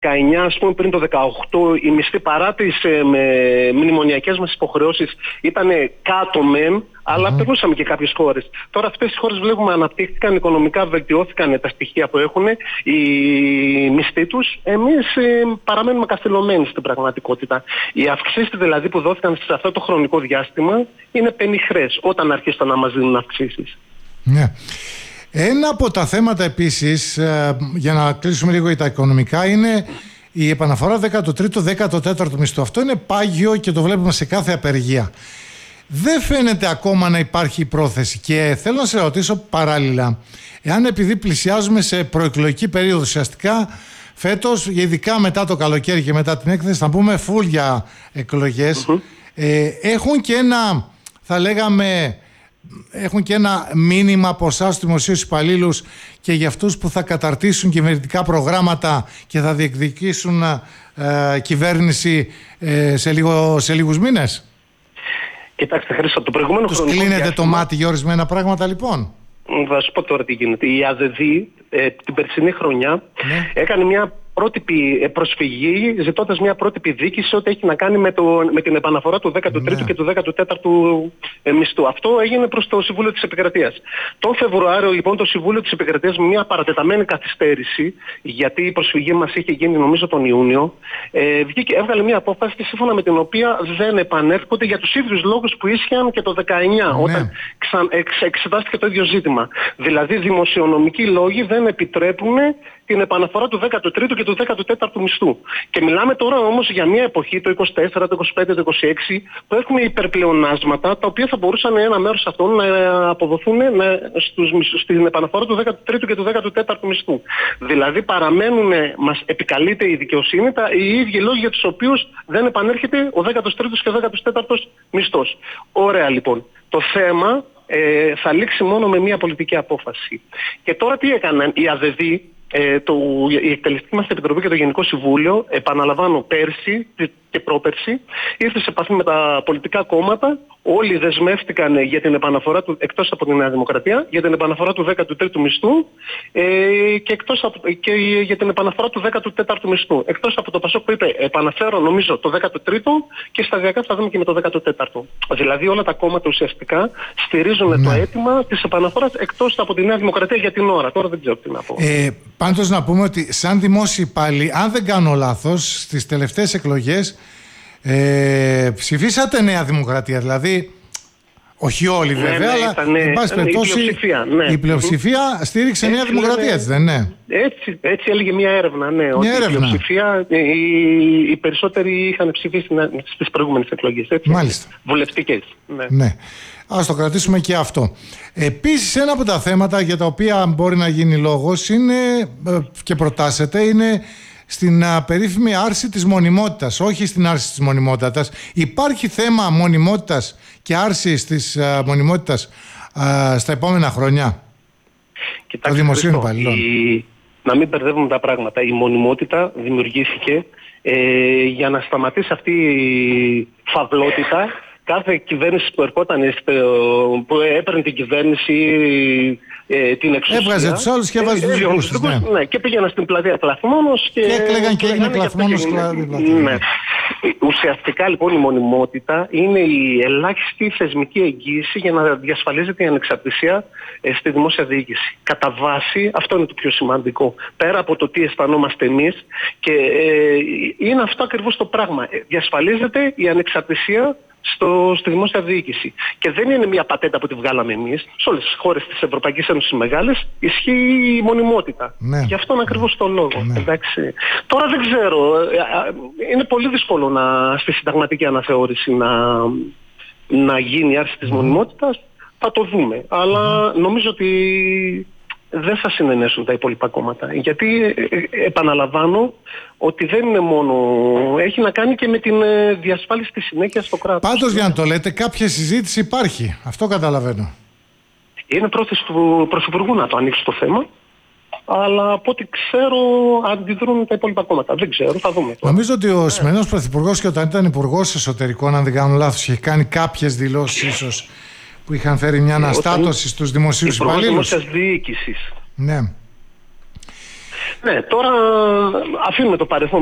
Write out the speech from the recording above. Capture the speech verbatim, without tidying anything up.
δεκαεννιά, ας πούμε, πριν το δεκαοκτώ, οι μισθοί παρά τις ε, με μνημονιακές μας υποχρεώσεις ήταν κάτω μεν, αλλά mm-hmm. περνούσαμε και κάποιες χώρες. Τώρα αυτές οι χώρες βλέπουμε αναπτύχθηκαν οικονομικά, βελτιώθηκαν τα στοιχεία που έχουν, οι μισθοί τους. Εμείς ε, παραμένουμε καθυλωμένοι στην πραγματικότητα. Οι αυξήσεις δηλαδή που δόθηκαν σε αυτό το χρονικό διάστημα είναι πενιχρές όταν αρχίσαν να μας δίνουν αυξήσεις. Ναι. Ένα από τα θέματα επίσης, για να κλείσουμε λίγο τα οικονομικά, είναι η επαναφορά δέκατο τρίτο δέκατο τέταρτο μισθού. Αυτό είναι πάγιο και το βλέπουμε σε κάθε απεργία. Δεν φαίνεται ακόμα να υπάρχει πρόθεση, και θέλω να σε ρωτήσω παράλληλα, εάν επειδή πλησιάζουμε σε προεκλογική περίοδο, ουσιαστικά φέτος, ειδικά μετά το καλοκαίρι και μετά την έκθεση, θα πούμε φουλ για εκλογές, mm-hmm. ε, έχουν και ένα, θα λέγαμε, έχουν και ένα μήνυμα από εσάς τους δημοσίους υπαλλήλους και για αυτούς που θα καταρτήσουν κυβερνητικά προγράμματα και θα διεκδικήσουν ε, κυβέρνηση ε, σε, λίγο, σε λίγους μήνες. Κοιτάξτε, Χρήστο, το προηγούμενο τους χρονικό κλείνετε διάστημα... το μάτι για ορισμένα πράγματα, λοιπόν? Θα σου πω τώρα τι γίνεται. Η ΑΔΔ ε, την περσινή χρονιά ναι. έκανε μια πρότυπη προσφυγή, ζητώντας μια πρότυπη δίκηση ό,τι έχει να κάνει με, το, με την επαναφορά του δέκατου τρίτου ναι. και του δέκατου τέταρτου ε, μισθού. Αυτό έγινε προς το Συμβούλιο της Επικρατείας. Τον Φεβρουάριο, λοιπόν, το Συμβούλιο της Επικρατείας, με μια παρατεταμένη καθυστέρηση, γιατί η προσφυγή μας είχε γίνει νομίζω τον Ιούνιο, ε, βγήκε, έβγαλε μια απόφαση σύμφωνα με την οποία δεν επανέρχονται για τους ίδιους λόγους που ίσχυαν και το δεκαεννιά, ναι. όταν ξα, εξ, εξετάστηκε το ίδιο ζήτημα. Δηλαδή, δημοσιονομικοί λόγοι δεν επιτρέπουν την επαναφορά του δέκατου τρίτου και του δέκατου τέταρτου μισθού. Και μιλάμε τώρα όμως για μια εποχή, το είκοσι τέσσερα, το είκοσι πέντε, το είκοσι έξι, που έχουμε υπερπλεονάσματα, τα οποία θα μπορούσαν ένα μέρος αυτών να αποδοθούν να, στους, στην επαναφορά του δέκατου τρίτου και του δέκατου τέταρτου μισθού. Δηλαδή παραμένουν, μας επικαλείται η δικαιοσύνη, τα, οι ίδιοι λόγοι για τους οποίους δεν επανέρχεται ο δέκατος τρίτος και ο δέκατος τέταρτος μισθός. Ωραία, λοιπόν. Το θέμα ε, θα λήξει μόνο με μια πολιτική απόφαση. Και τώρα τι έκαναν οι ΑΔΔ? Ε, το, η εκτελεστική μας επιτροπή και το Γενικό Συμβούλιο, επαναλαμβάνω, πέρσι και πρόπερσι, ήρθε σε επαφή με τα πολιτικά κόμματα. Όλοι δεσμεύτηκαν για την επαναφορά του, εκτός από τη Νέα Δημοκρατία, για την επαναφορά του δέκατου τρίτου μισθού ε, και, εκτός από, και για την επαναφορά του δέκατου τέταρτου μισθού. Εκτός από το ΠΑΣΟΚ που είπε επαναφέρω νομίζω το δέκατο τρίτο και σταδιακά θα δούμε και με το δέκατο τέταρτο. Δηλαδή όλα τα κόμματα ουσιαστικά στηρίζουν ναι. το αίτημα της επαναφοράς, εκτός από τη Νέα Δημοκρατία για την ώρα. Τώρα δεν ξέρω τι να πω. Ε, πάντως να πούμε ότι σαν δημόσιοι υπάλληλοι, αν δεν κάνω λάθος, στις τελευταίες εκλογές Ε, ψηφίσατε Νέα Δημοκρατία, δηλαδή όχι όλοι βέβαια, ναι, ναι, αλλά ήταν, εν πάση περιπτώσει η πλειοψηφία, ναι. η πλειοψηφία στήριξε έτσι, Νέα Δημοκρατία, έτσι δεν είναι? Έτσι, έτσι έλεγε μια έρευνα, ναι, μια ότι έρευνα. Η πλειοψηφία, οι, οι περισσότεροι είχαν ψηφίσει στις προηγούμενες εκλογές, έτσι, μάλιστα. Βουλευτικές. Ναι. ναι. Ας το κρατήσουμε και αυτό. Επίσης, ένα από τα θέματα για τα οποία μπορεί να γίνει λόγος είναι, και προτάσετε, είναι στην α, περίφημη άρση της μονιμότητας, όχι στην άρση της μονιμότητας. Υπάρχει θέμα μονιμότητας και άρσης της α, μονιμότητας α, στα επόμενα χρόνια? Κοιτάξτε, των δημοσίων υπαλληλών. Η... Να μην μπερδεύουμε τα πράγματα. Η μονιμότητα δημιουργήθηκε ε, για να σταματήσει αυτή η φαυλότητα. Κάθε κυβέρνηση που ερχόταν, που έπαιρνε την κυβέρνηση, ε, την εξουσία, έβγαζε τους άλλους και έβγαζε τους δικούς τους. Ναι. Ναι, και πήγαιναν στην πλατεία Κλαθμόνος και, και έκλαιγαν και έγινε Κλαθμόνος. Ναι. Ουσιαστικά λοιπόν η μονιμότητα είναι η ελάχιστη θεσμική εγγύηση για να διασφαλίζεται η ανεξαρτησία ε, στη δημόσια διοίκηση. Κατά βάση, αυτό είναι το πιο σημαντικό. Πέρα από το τι αισθανόμαστε εμείς, και ε, είναι αυτό ακριβώς το πράγμα. Διασφαλίζεται η ανεξαρτησία Στο, στη δημόσια διοίκηση. Και δεν είναι μια πατέντα που τη βγάλαμε εμείς. Σε όλες τις χώρες της Ευρωπαϊκής Ένωσης μεγάλες ισχύει η μονιμότητα. Ναι. Γι' αυτόν ακριβώς τον λόγο. Ναι. Εντάξει. Τώρα δεν ξέρω. Είναι πολύ δύσκολο να, στη συνταγματική αναθεώρηση να, να γίνει η άρση της mm. μονιμότητας. Θα το δούμε. Αλλά mm. νομίζω ότι δεν θα συνενέσουν τα υπόλοιπα κόμματα. Γιατί επαναλαμβάνω ότι δεν είναι μόνο... Έχει να κάνει και με την διασφάλιση της συνέχειας στο κράτος. Πάντως, για να το λέτε, κάποια συζήτηση υπάρχει. Αυτό καταλαβαίνω. Είναι πρόθεση του Πρωθυπουργού να το ανοίξει το θέμα. Αλλά από ό,τι ξέρω αντιδρούν τα υπόλοιπα κόμματα. Δεν ξέρω, θα δούμε. Τώρα. Νομίζω ότι ο σημερινός Πρωθυπουργός, και όταν ήταν Υπουργός Εσωτερικών, αν δεν κάνω λάθος, είχε κάνει κάποιες δηλώσεις ίσως που είχαν φέρει μια αναστάτωση στους δημοσίους υπαλλήλους. Υπουργός Δημόσιας Διοίκησης. Ναι. Ναι, τώρα αφήνουμε το παρελθόν